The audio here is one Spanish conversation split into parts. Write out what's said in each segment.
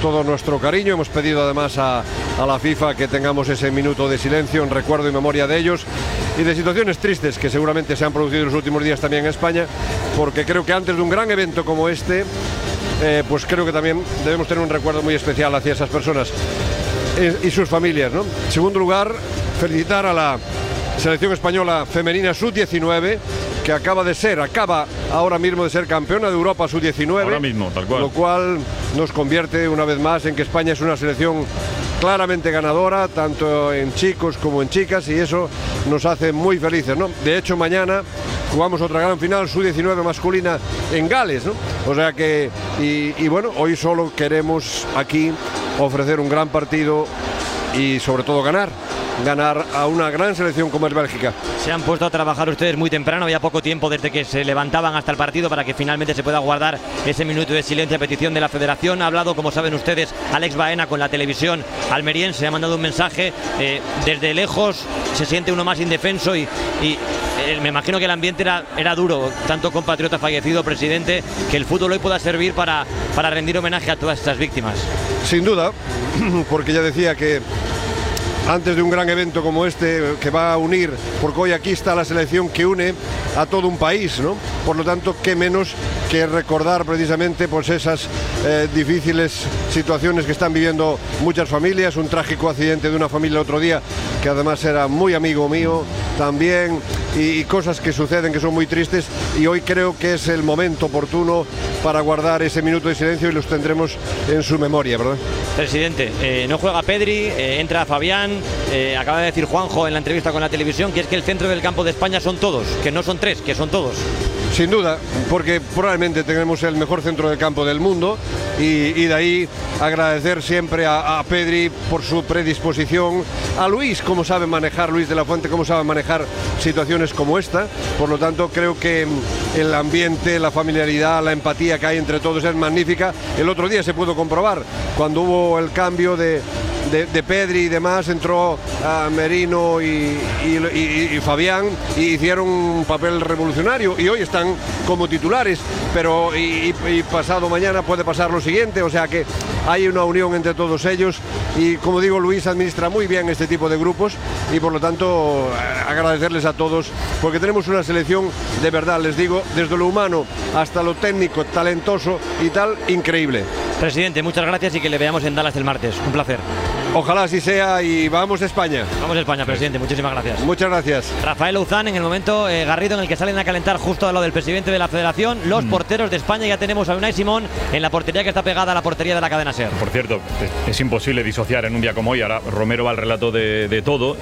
todo nuestro cariño. Hemos pedido además a la FIFA que tengamos ese minuto de silencio en recuerdo y memoria de ellos y de situaciones tristes que seguramente se han producido en los últimos días también en España, porque creo que antes de un gran evento como este, pues creo que también debemos tener un recuerdo muy especial hacia esas personas y sus familias, ¿no? En segundo lugar, felicitar a la selección española femenina sub-19, que acaba ahora mismo de ser campeona de Europa sub-19. Ahora mismo, tal cual. Lo cual nos convierte una vez más en que España es una selección claramente ganadora, tanto en chicos como en chicas, y eso nos hace muy felices, ¿no? De hecho, mañana jugamos otra gran final sub-19 masculina en Gales, ¿no? O sea que, y bueno, hoy solo queremos aquí ofrecer un gran partido y sobre todo ganar a una gran selección como es Bélgica. Se han puesto a trabajar ustedes muy temprano, había poco tiempo desde que se levantaban hasta el partido para que finalmente se pueda guardar ese minuto de silencio a petición de la Federación. Ha hablado, como saben ustedes, Alex Baena con la televisión almeriense, ha mandado un mensaje. Desde lejos se siente uno más indefenso y me imagino que el ambiente era duro, tanto compatriota fallecido, presidente, que el fútbol hoy pueda servir para rendir homenaje a todas estas víctimas. Sin duda, porque ya decía que antes de un gran evento como este, que va a unir, porque hoy aquí está la selección que une a todo un país, ¿no? Por lo tanto, qué menos que recordar precisamente pues esas difíciles situaciones que están viviendo muchas familias, un trágico accidente de una familia el otro día, que además era muy amigo mío también, y cosas que suceden que son muy tristes, y hoy creo que es el momento oportuno para guardar ese minuto de silencio y los tendremos en su memoria, ¿verdad? Presidente, no juega Pedri, entra Fabián, acaba de decir Juanjo en la entrevista con la televisión que es que el centro del campo de España son todos, que no son tres, que son todos. Sin duda, porque probablemente tenemos el mejor centro del campo del mundo y de ahí agradecer siempre a Pedri por su predisposición, a Luis, cómo sabe manejar, Luis de la Fuente, cómo sabe manejar situaciones como esta. Por lo tanto, creo que el ambiente, la familiaridad, la empatía que hay entre todos es magnífica. El otro día se pudo comprobar, cuando hubo el cambio de Pedri y demás, entró a Merino y Fabián y hicieron un papel revolucionario y hoy están como titulares, pero y pasado mañana puede pasar lo siguiente, o sea que hay una unión entre todos ellos y, como digo, Luis administra muy bien este tipo de grupos y por lo tanto agradecerles a todos, porque tenemos una selección de verdad, les digo, desde lo humano hasta lo técnico, talentoso y tal, increíble. Presidente, muchas gracias y que le veamos en Dallas el martes. Un placer. Ojalá así sea y vamos a España. Vamos a España, presidente. Muchísimas gracias. Muchas gracias. Rafael Louzán, en el momento Garrido en el que salen a calentar justo al lado del presidente de la Federación, los porteros de España. Ya tenemos a Unai Simón en la portería que está pegada a la portería de la cadena SER. Por cierto, es imposible disociar en un día como hoy. Ahora Romero va al relato de todo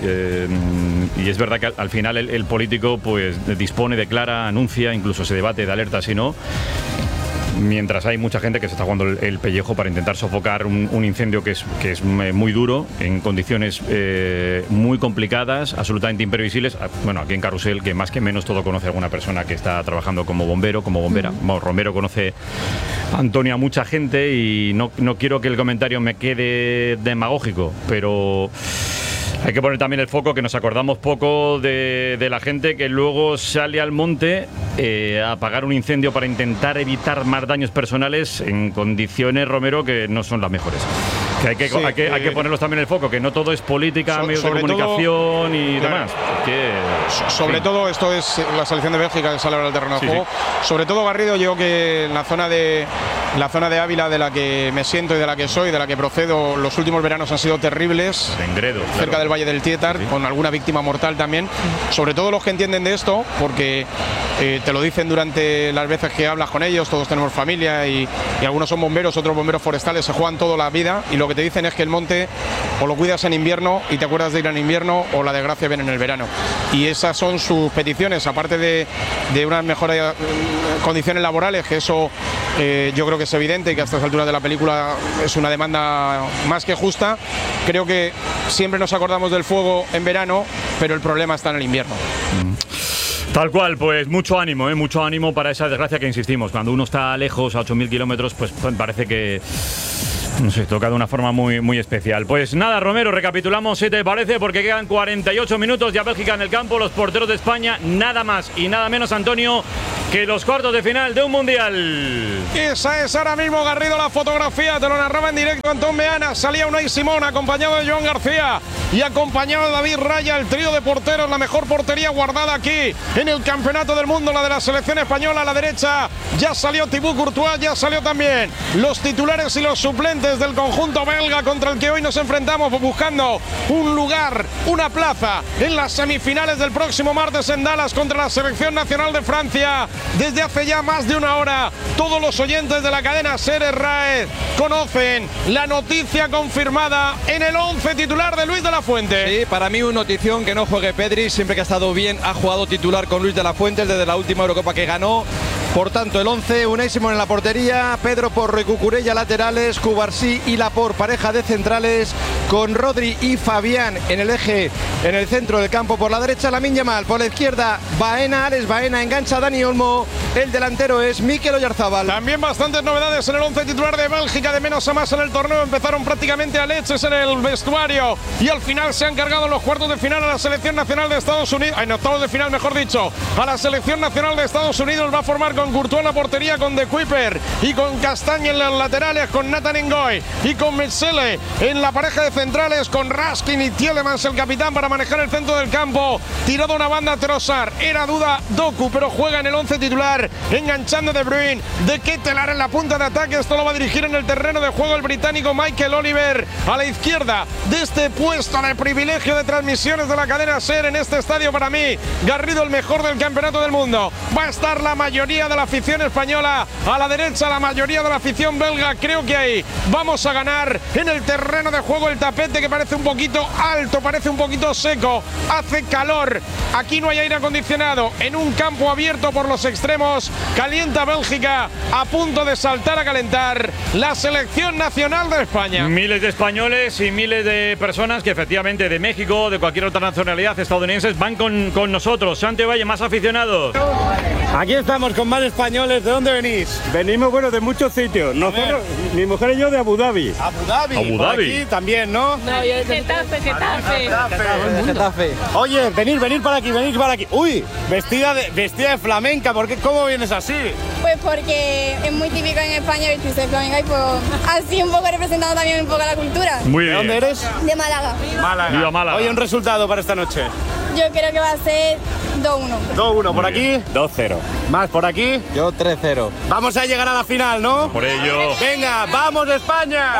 y es verdad que al final el político pues dispone, declara, anuncia, incluso se debate de alerta si no. Mientras hay mucha gente que se está jugando el pellejo para intentar sofocar un incendio que es muy duro, en condiciones muy complicadas, absolutamente imprevisibles. Bueno, aquí en Carrusel, que más que menos todo conoce a alguna persona que está trabajando como bombero, como bombera. Bueno, Romero conoce a Antonio, a mucha gente, y no quiero que el comentario me quede demagógico, pero hay que poner también el foco, que nos acordamos poco de la gente que luego sale al monte a apagar un incendio para intentar evitar más daños personales en condiciones, Romero, que no son las mejores. Que hay que ponerlos también en el foco, que no todo es política, medios de comunicación y demás. Sobre todo, esto es la selección de Bélgica que sale ahora al terreno de juego. Sí. Sobre todo, Garrido, yo que en la zona de Ávila, de la que me siento y de la que soy, de la que procedo, los últimos veranos han sido terribles. Engredo, cerca del Valle del Tietar, con alguna víctima mortal también. Sobre todo los que entienden de esto, porque te lo dicen durante las veces que hablas con ellos, todos tenemos familia y algunos son bomberos, otros bomberos forestales, se juegan toda la vida y lo que te dicen es que el monte o lo cuidas en invierno y te acuerdas de ir en invierno, o la desgracia viene en el verano. Y esas son sus peticiones, aparte de unas mejores condiciones laborales, que eso yo creo que es evidente y que a estas alturas de la película es una demanda más que justa. Creo que siempre nos acordamos del fuego en verano, pero el problema está en el invierno. Tal cual, pues mucho ánimo para esa desgracia que insistimos. Cuando uno está lejos, a 8.000 kilómetros, pues parece que, no sé, toca de una forma muy especial. Pues nada, Romero, recapitulamos, si te parece, porque quedan 48 minutos ya Bélgica en el campo, los porteros de España, nada más y nada menos, Antonio, que los cuartos de final de un mundial. Esa es ahora mismo, Garrido, la fotografía. Te lo narraba en directo Antón Meana. Salía Unai Simón acompañado de Joan García y acompañado de David Raya, el trío de porteros, la mejor portería guardada aquí en el Campeonato del Mundo, la de la selección española. A la derecha ya salió Thibaut Courtois, ya salió también los titulares y los suplentes del conjunto belga contra el que hoy nos enfrentamos, buscando un lugar, una plaza en las semifinales del próximo martes en Dallas contra la selección nacional de Francia. Desde hace ya más de una hora, todos los oyentes de la cadena SER RAE conocen la noticia confirmada en el 11 titular de Luis de la Fuente. Sí, para mí una notición que no juegue Pedri, siempre que ha estado bien ha jugado titular con Luis de la Fuente desde la última Eurocopa que ganó. Por tanto, el 11, Unai Simón en la portería, Pedro Porro y Cucurella laterales, Cubarsí y Laporte pareja de centrales, con Rodri y Fabián en el eje, en el centro del campo. Por la derecha, Lamine Yamal, por la izquierda, Baena, Alex Baena, engancha a Dani Olmo, el delantero es Mikel Oyarzabal. También bastantes novedades en el 11 titular de Bélgica, de menos a más en el torneo. Empezaron prácticamente a leches en el vestuario y al final se han cargado en los cuartos de final a la selección nacional de Estados Unidos, en octavos de final mejor dicho, a la selección nacional de Estados Unidos. Va a formar con Courtois en la portería, con De Kuyper y con Castagne en los laterales, con Nathan Ngoy y con Metzele en la pareja de centrales, con Raskin y Tielemans el capitán para manejar el centro del campo. Tirado una banda Trossard, era duda Doku, pero juega en el 11 titular, enganchando De Bruyne, de Ketelaere en la punta de ataque. Esto lo va a dirigir en el terreno de juego el británico Michael Oliver. A la izquierda de este puesto de privilegio de transmisiones de la cadena SER en este estadio, para mí Garrido, el mejor del campeonato del mundo. Va a estar la mayoría de la afición española, a la derecha la mayoría de la afición belga. Creo que ahí vamos a ganar. En el terreno de juego el tapete, que parece un poquito alto, parece un poquito seco, hace calor, aquí no hay aire acondicionado, en un campo abierto por los extremos, calienta Bélgica, a punto de saltar a calentar la selección nacional de España. Miles de españoles y miles de personas que efectivamente de México, de cualquier otra nacionalidad, estadounidenses, van con nosotros. Santi Valle, más aficionados. Aquí estamos con más españoles. ¿De dónde venís? Venimos, bueno, de muchos sitios. Nosotros, mi mujer y yo de Abu Dhabi. Abu Dhabi. Abu Dhabi. Aquí también, ¿no? No, yo de Getafe. Oye, venid para aquí. Uy, vestida de flamenca. ¿Por qué? ¿Cómo vienes así? Pues porque es muy típico en España vestirse de flamenca y pues así un poco representando también un poco la cultura. Muy ¿De bien. dónde eres? De Málaga. Málaga. Viva Málaga. Oye, un resultado para esta noche. Yo creo que va a ser 2-1. 2-1 por Muy aquí. bien. 2-0. Más por aquí. Yo 3-0. Vamos a llegar a la final, ¿no? Por ello. Venga, ¡vamos España!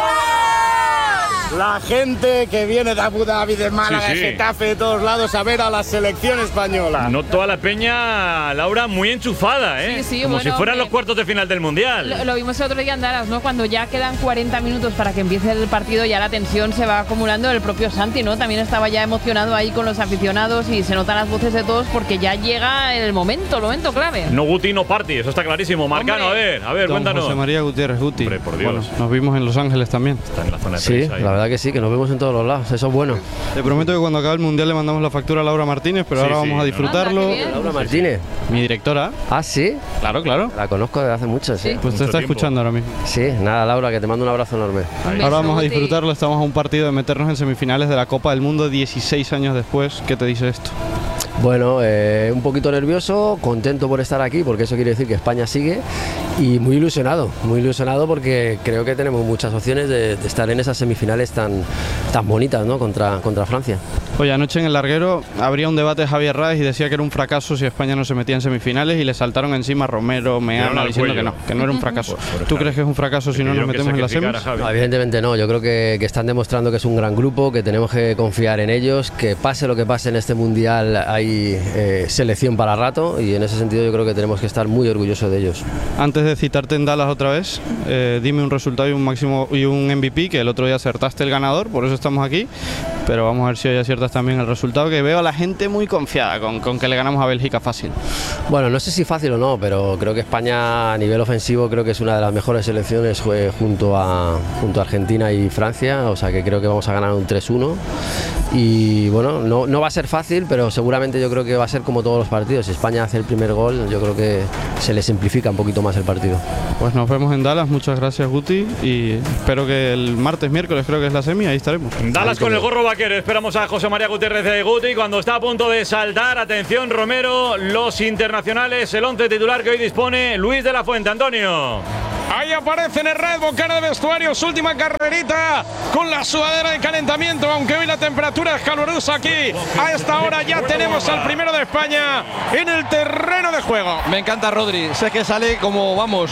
La gente que viene de Abu Dhabi, de Málaga, Sí, sí. de Getafe, de todos lados a ver a la selección española. No toda la peña, Laura, muy enchufada, ¿eh? Sí, Como bueno, si fueran hombre. los cuartos de final del Mundial. Lo vimos el otro día en Dallas, ¿no? Cuando ya quedan 40 minutos para que empiece el partido, ya la tensión se va acumulando. El propio Santi, ¿no? También estaba ya emocionado ahí con los aficionados y se notan las voces de todos porque ya llega el momento clave. No Guti, no party, eso está clarísimo. Marcano, Hombre. a ver, Don cuéntanos. José María Gutiérrez Guti. Hombre, por Dios. Bueno, nos vimos en Los Ángeles también. Está en la zona de Sí, prensa ahí. la verdad que sí, que nos vemos en todos los lados, eso es bueno. Te prometo que cuando acabe el Mundial le mandamos la factura a Laura Martínez, pero Sí, ahora sí, vamos a no, disfrutarlo. Anda, qué bien. Laura Martínez. Mi directora. Ah, sí, Claro, claro. la conozco desde hace mucho, sí. Pues te Mucho está tiempo. escuchando ahora mismo. Sí, nada, Laura, que te mando un abrazo enorme. Un beso, Ahora vamos a Guti. disfrutarlo, estamos a un partido de meternos en semifinales de la Copa del Mundo 16 años después. ¿Qué te dice esto? Bueno, un poquito nervioso, contento por estar aquí, porque eso quiere decir que España sigue, y muy ilusionado porque creo que tenemos muchas opciones de estar en esas semifinales tan bonitas, ¿no? contra Francia. Oye, anoche en el larguero habría un debate de Javier Ráez y decía que era un fracaso si España no se metía en semifinales y le saltaron encima Romero, Meana, al diciendo cuello. que no era un fracaso. Por ¿Tú crees que es un fracaso si no nos metemos en las semis? No, evidentemente no, yo creo que están demostrando que es un gran grupo, que tenemos que confiar en ellos, que pase lo que pase en este Mundial hay selección para rato, y en ese sentido yo creo que tenemos que estar muy orgullosos de ellos. Antes de citarte en Dallas otra vez, dime un resultado y un máximo y un MVP, que el otro día acertaste el ganador, por eso estamos aquí, pero vamos a ver si hoy aciertas también el resultado, que veo a la gente muy confiada con que le ganamos a Bélgica fácil. Bueno, no sé si fácil o no, pero creo que España a nivel ofensivo creo que es una de las mejores selecciones junto a Argentina y Francia, o sea que creo que vamos a ganar un 3-1 y bueno, no va a ser fácil, pero seguramente yo creo que va a ser como todos los partidos. Si España hace el primer gol, yo creo que se le simplifica un poquito más el partido. Pues nos vemos en Dallas, muchas gracias Guti, y espero que el miércoles creo que es la semi, ahí estaremos. Dallas con el gorro vaquero, esperamos a José María Gutiérrez de Guti cuando está a punto de saltar. Atención Romero, los internacionales, el 11 titular que hoy dispone Luis de la Fuente. Antonio. Ahí aparece en el Red Bull, cara de vestuario, su última carrerita con la sudadera de calentamiento, aunque hoy la temperatura es calurosa aquí. A esta hora ya tenemos al primero de España en el terreno de juego. Me encanta Rodri, sé que sale como vamos,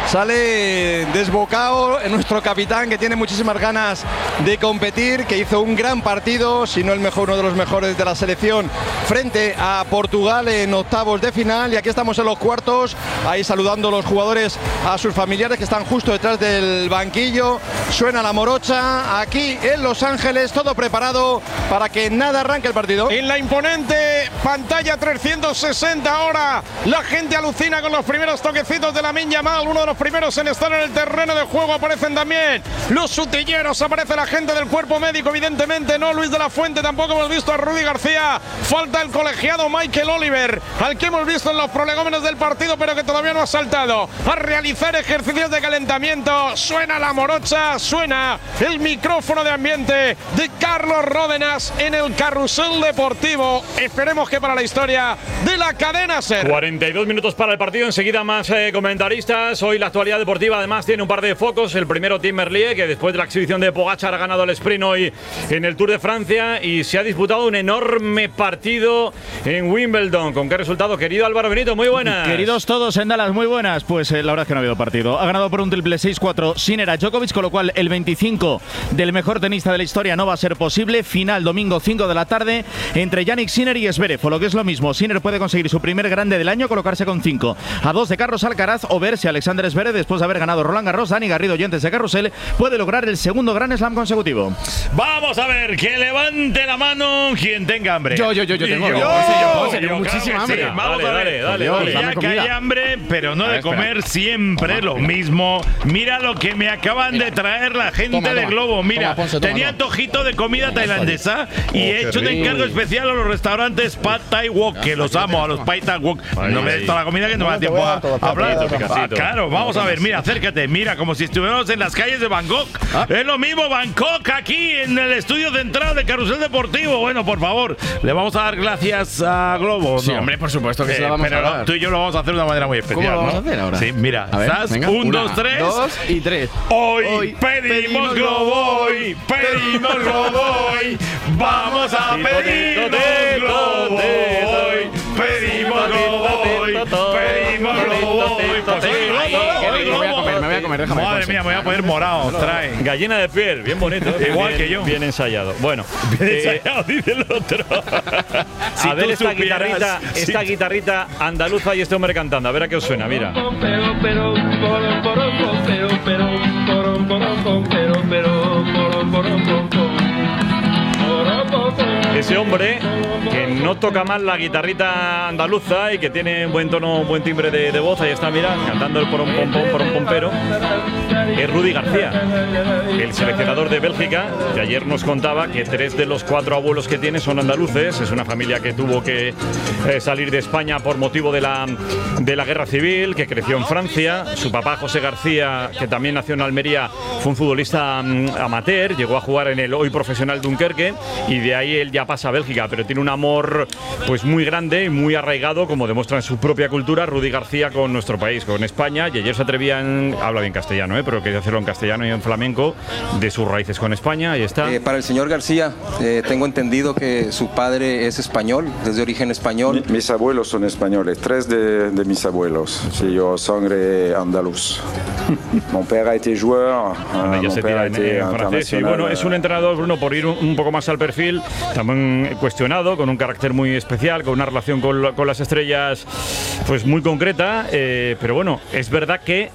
sale desbocado en nuestro capitán, que tiene muchísimas ganas de competir, que hizo un gran partido, si no el mejor, uno de los mejores de la selección frente a Portugal en octavos de final. Y aquí estamos en los cuartos, ahí saludando a los jugadores, a sus familiares que están justo detrás del banquillo. Suena la morocha aquí en Los Ángeles, todo preparado para que nada arranque el partido. En la imponente pantalla 360 ahora, la gente alucina con los primeros toquecitos de Lamine Yamal, uno de los primeros en estar en el terreno de juego. Aparecen también los utilleros, aparece la gente del cuerpo médico, evidentemente no Luis de la Fuente, tampoco hemos visto a Rudy García. Falta el colegiado Michael Oliver, al que hemos visto en los prolegómenos del partido, pero que todavía no ha saltado a realizar ejercicios de calentamiento. Suena la morocha, suena el micrófono de ambiente de Carlos Ródenas en el carrusel deportivo. Esperemos que para la historia de la cadena SER. 42 minutos para el partido, enseguida más comentaristas. Hoy la actualidad deportiva además tiene un par de focos. El primero, Tim Merlier, que después de la exhibición de Pogačar ha ganado el sprint hoy en el Tour de Francia y se ha disputado un enorme partido en Wimbledon. ¿Con qué resultado, querido Álvaro Benito? Muy buenas. Queridos todos en Dallas, muy buenas. Pues la verdad es que no ha habido partido. Ha ganado por un triple 6-4 Sinner a Djokovic, con lo cual el 25 del mejor tenista de la historia no va a ser posible. Final domingo 5 de la tarde entre Jannik Sinner y Zverev, o lo que es lo mismo, Sinner puede conseguir su primer grande del año, colocarse con 5 a 2 de Carlos Alcaraz, o ver si Alexander Zverev, después de haber ganado Roland Garros, Dani Garrido y antes de Carrusel, puede lograr el segundo Grand Slam consecutivo. Vamos a ver, que levante la mano quien tenga hambre. Yo tengo muchísima hambre. Vamos a ver, dale. Que hay hambre, pero no de comer siempre lo mismo. Mira lo que me acaban de traer la gente de Globo. Mira, tenía antojito de comida tailandesa y he hecho un encargo especial a los restaurantes Pad Thai Wok, que los amo, a los Pad Thai Wok. No me des toda la comida que no me da tiempo a hablar. Claro, vamos a ver, mira, acércate, mira, como si estuviéramos en las calles de Bangkok. Es lo mismo Bangkok aquí en el estudio central de Carrusel Deportivo. Bueno, por favor, le vamos a dar gracias a Globo. Sí, hombre, por supuesto que se la vamos a dar. Tú y yo lo vamos a hacer de una manera muy especial. ¿Cómo lo vamos a hacer ahora? Sí, mira, a ver, venga, 1, 2, 3. 2 y 3. Hoy pedimos Globo, hoy pedimos Globo, hoy vamos a pedirnos Globo, hoy pedimos Globo, hoy pedimos Globo, hoy pues hoy Globo. Me voy a comer, déjame. Madre mía, me voy a poner morado, trae. Gallina de piel, bien bonito. Igual bien, que yo. Bien ensayado. Bueno, bien ensayado, dice el otro. Si a ver esta guitarrita andaluza y este hombre cantando, a ver a qué os suena, mira. Ese hombre que no toca mal la guitarrita andaluza y que tiene un buen tono, un buen timbre de voz, ahí está, mira, cantando el porón pompero, es Rudy García, el seleccionador de Bélgica, que ayer nos contaba que 3 de los 4 abuelos que tiene son andaluces. Es una familia que tuvo que salir de España por motivo de la guerra civil, que creció en Francia. Su papá, José García, que también nació en Almería, fue un futbolista amateur, llegó a jugar en el hoy profesional Dunkerque, y de ahí él ya pasa a Bélgica, pero tiene un amor pues muy grande y muy arraigado, como demuestra en su propia cultura Rudy García, con nuestro país, con España. Y ayer se atrevía habla bien castellano, pero quería hacerlo en castellano y en flamenco, de sus raíces con España. Ahí está. Para el señor García, tengo entendido que su padre es español, es de origen español. Mis abuelos son españoles, 3 de mis abuelos. Sí, yo sangre andaluz. Mon père a été joueur, ya se tira en francés. Y bueno, es un entrenador, Bruno, por ir un poco más al perfil, también cuestionado, con un carácter muy especial, con una relación con las estrellas pues muy concreta, pero bueno, es verdad que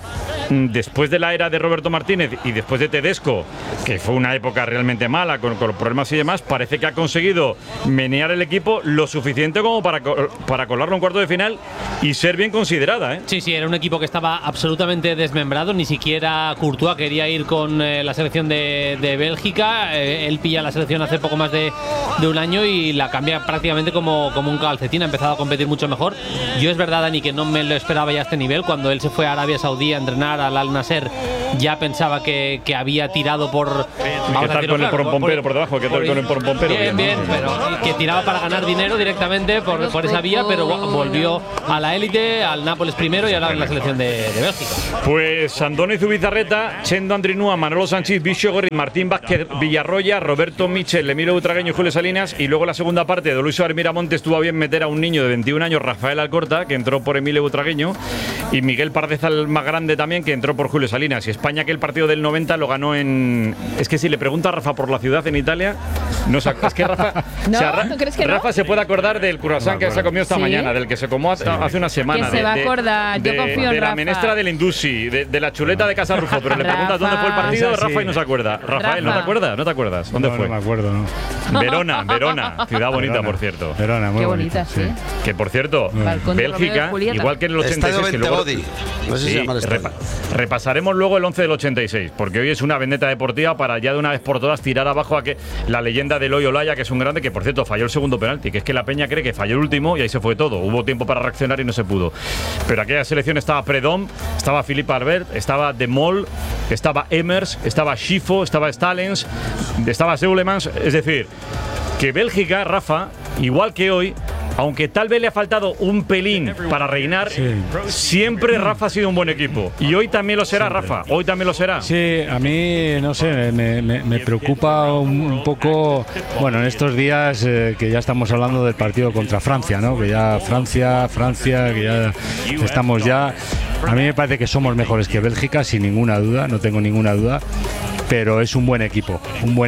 después de la era de Roberto Martínez y después de Tedesco, que fue una época realmente mala con los problemas y demás, parece que ha conseguido menear el equipo lo suficiente como para colarlo en cuarto de final y ser bien considerada, ¿eh? Sí, era un equipo que estaba absolutamente desmembrado, ni siquiera Courtois quería ir con la selección de Bélgica. Él pilla la selección hace poco más de un año y la cambia prácticamente como un calcetín. Ha empezado a competir mucho mejor. Yo es verdad, Dani, que no me lo esperaba ya a este nivel. Cuando él se fue a Arabia Saudí a entrenar al Al Nasser, ya pensaba que había tirado por... ¿Qué tal con el porpompero por debajo? ¿Qué tal con el porpompero? Bien, pero que tiraba para ganar dinero directamente por esa vía, pero volvió a la élite, al Nápoles primero y ahora en la selección de Bélgica. Pues Andoni Zubizarreta, Chendo Andrinúa, Manolo Sánchez, Bicho Gorri, Martín Vázquez Villarroya, Roberto Michel, Emilio Butragueño y Julio Salinas. Y luego la segunda parte de Luis Suárez Miramontes estuvo a bien meter a un niño de 21 años, Rafael Alcorta, que entró por Emilio Butragueño, y Miguel Pardeza, el más grande también, que entró por Julio Salinas. Y España, que el partido del 90 lo ganó en... Es que si le pregunta a Rafa por la ciudad en Italia, no sé, es que Rafa... ¿No? O sea, ¿Tú crees que Rafa no? se puede acordar del croissant que se ha comido esta mañana, del que se comió hace una semana. Que se va a acordar, yo confío en de la Rafa. menestra del Indusi, de la chuleta de Casa Rufo, pero le preguntas dónde fue el partido, Rafa, y no se acuerda. Rafael, ¿no te acuerdas? ¿No te acuerdas? ¿Dónde fue? No me acuerdo, ¿no? Verona, ciudad bonita, por cierto. Verona, muy Qué bonita, bonita, sí. Que por cierto, Balcón de Romeo y Bélgica, Julieta. igual que en el 86, que luego No sé si se llama el estadio. repasaremos luego el 11 del 86, porque hoy es una vendetta deportiva para ya de una vez por todas tirar abajo a que la leyenda de Eloy Olaya, que es un grande, que por cierto falló el segundo penalti, que es que la Peña cree que falló el último y ahí se fue todo. Hubo tiempo para reaccionar y no se pudo. Pero aquella selección estaba Predom, estaba Philippe Albert, estaba De Mol, estaba Emers, estaba Schifo, estaba Stalens, estaba Seulemans. Es decir, que Bélgica, Rafa, igual que hoy, aunque tal vez le ha faltado un pelín para reinar, siempre Rafa ha sido un buen equipo. Y hoy también lo será, siempre. Rafa. Hoy también lo será. Sí, a mí, no sé, me preocupa un poco, bueno, en estos días que ya estamos hablando del partido contra Francia, ¿no? Que ya Francia, que ya estamos ya... A mí me parece que somos mejores que Bélgica, sin ninguna duda, no tengo ninguna duda. Pero es un buen equipo.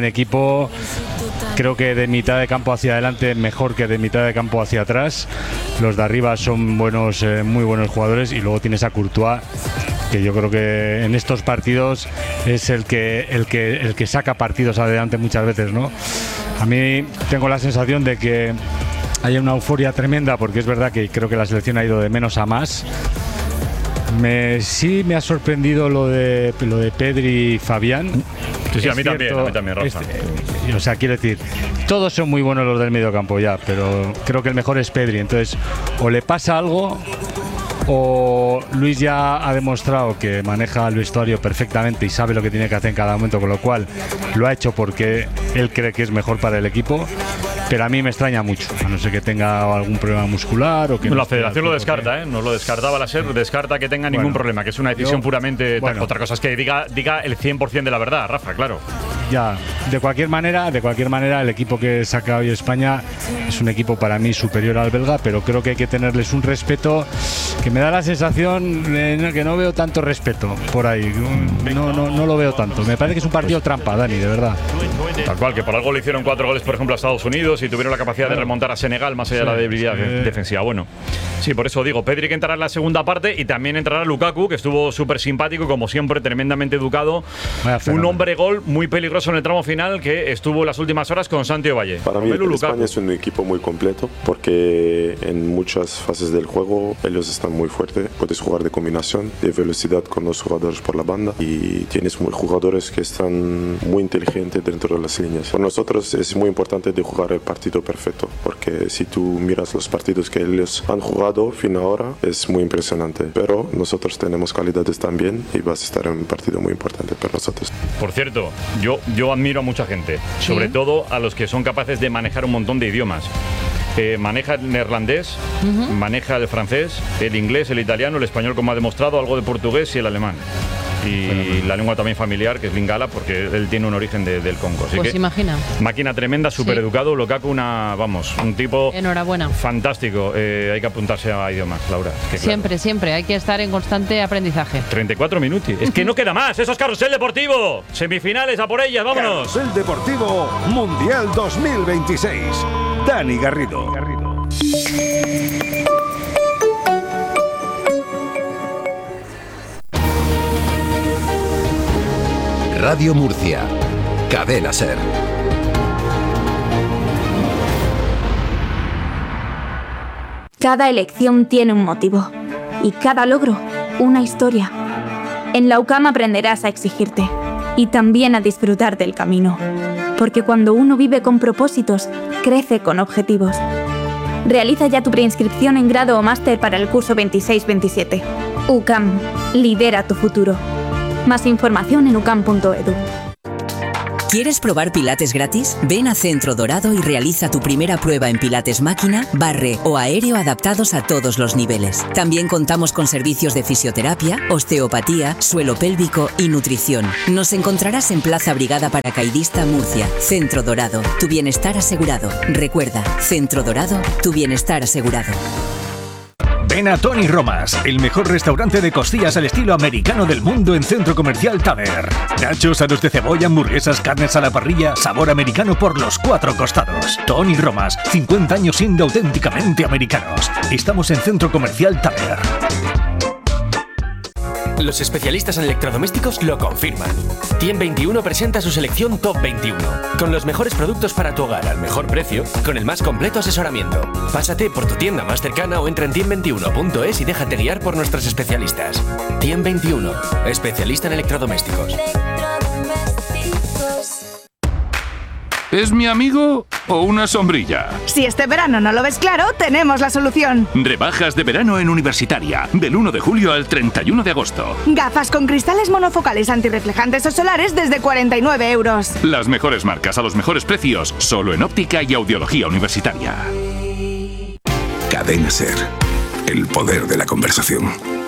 Creo que de mitad de campo hacia adelante mejor que de mitad de campo hacia atrás. Los de arriba son buenos, muy buenos jugadores, y luego tienes a Courtois, que yo creo que en estos partidos es el que saca partidos adelante muchas veces, ¿no? A mí tengo la sensación de que hay una euforia tremenda, porque es verdad que creo que la selección ha ido de menos a más. Sí me ha sorprendido lo de Pedri y Fabián. Sí, a mí también, Rafa. O sea, quiero decir, todos son muy buenos los del medio campo ya, pero creo que el mejor es Pedri. Entonces, o le pasa algo, o Luis ya ha demostrado que maneja el vestuario perfectamente y sabe lo que tiene que hacer en cada momento, con lo cual lo ha hecho porque él cree que es mejor para el equipo. Pero a mí me extraña mucho, a no ser que tenga algún problema muscular o que... La federación lo descarta, ¿eh? No lo descartaba la SER, descarta que tenga ningún problema, que es una decisión puramente... Otra cosa es que diga el 100% de la verdad, Rafa, claro. Ya, de cualquier manera, el equipo que saca hoy España es un equipo para mí superior al belga, pero creo que hay que tenerles un respeto que me da la sensación de que no veo tanto respeto por ahí. No lo veo tanto. Me parece que es un partido trampa, Dani, de verdad. Tal cual, que por algo le hicieron 4 goles, por ejemplo, a Estados Unidos y tuvieron la capacidad de remontar a Senegal más allá de la debilidad defensiva. Bueno, sí, por eso digo, Pedri que entrará en la segunda parte y también entrará Lukaku, que estuvo súper simpático, como siempre, tremendamente educado. Un hombre gol muy peligroso en el tramo final que estuvo en las últimas horas con Santi Ovalle. Para mí, España es un equipo muy completo porque en muchas fases del juego ellos están muy fuertes. Puedes jugar de combinación, de velocidad con los jugadores por la banda y tienes jugadores que están muy inteligentes dentro de las líneas. Para nosotros es muy importante de jugar el partido perfecto, porque si tú miras los partidos que ellos han jugado fin ahora es muy impresionante, pero nosotros tenemos calidades también y vas a estar en un partido muy importante para nosotros. Por cierto, yo admiro a mucha gente, sobre todo a los que son capaces de manejar un montón de idiomas. Maneja el neerlandés, maneja el francés, el inglés, el italiano, el español, como ha demostrado, algo de portugués y el alemán. Y la lengua también familiar, que es lingala, porque él tiene un origen del Congo. Así pues que, imagina. Máquina tremenda, súper educado. Lukaku, un tipo enhorabuena. Fantástico. Hay que apuntarse a idiomas, Laura. Que siempre, siempre. Hay que estar en constante aprendizaje. 34 minutos. Es que no queda más. Eso es Carrusel Deportivo. Semifinales, a por ellas, vámonos. Carrusel Deportivo Mundial 2026. Dani Garrido. Radio Murcia. Cadena SER. Cada elección tiene un motivo y cada logro una historia. En la UCAM aprenderás a exigirte y también a disfrutar del camino, porque cuando uno vive con propósitos, crece con objetivos. Realiza ya tu preinscripción en grado o máster para el curso 26-27. UCAM, lidera tu futuro. Más información en ucam.edu. ¿Quieres probar pilates gratis? Ven a Centro Dorado y realiza tu primera prueba en pilates máquina, barre o aéreo adaptados a todos los niveles. También contamos con servicios de fisioterapia, osteopatía, suelo pélvico y nutrición. Nos encontrarás en Plaza Brigada Paracaidista, Murcia. Centro Dorado, tu bienestar asegurado. Recuerda, Centro Dorado, tu bienestar asegurado. Ven a Tony Romas, el mejor restaurante de costillas al estilo americano del mundo en Centro Comercial Taver. Nachos, aros de cebolla, hamburguesas, carnes a la parrilla, sabor americano por los 4 costados. Tony Romas, 50 años siendo auténticamente americanos. Estamos en Centro Comercial Taver. Los especialistas en electrodomésticos lo confirman. Tiem21 presenta su selección Top 21, con los mejores productos para tu hogar al mejor precio, con el más completo asesoramiento. Pásate por tu tienda más cercana o entra en tiem21.es y déjate guiar por nuestros especialistas. Tiem21, especialista en electrodomésticos. ¿Es mi amigo o una sombrilla? Si este verano no lo ves claro, tenemos la solución. Rebajas de verano en Universitaria, del 1 de julio al 31 de agosto. Gafas con cristales monofocales antirreflejantes o solares desde 49 euros. Las mejores marcas a los mejores precios, solo en óptica y audiología universitaria. Cadena SER. El poder de la conversación.